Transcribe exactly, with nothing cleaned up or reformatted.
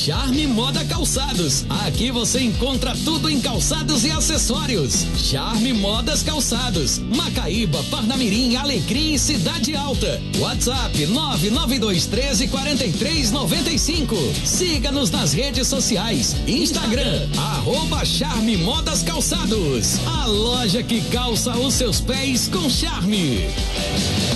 Charme Moda Calçados. Aqui você encontra tudo em calçados e acessórios. Charme Modas Calçados. Macaíba, Parnamirim, Alecrim e Cidade Alta. WhatsApp nove nove dois um três, quatro três nove cinco. Siga-nos nas redes sociais. Instagram, arroba Charme Modas Calçados. A loja que calça os seus pés com charme.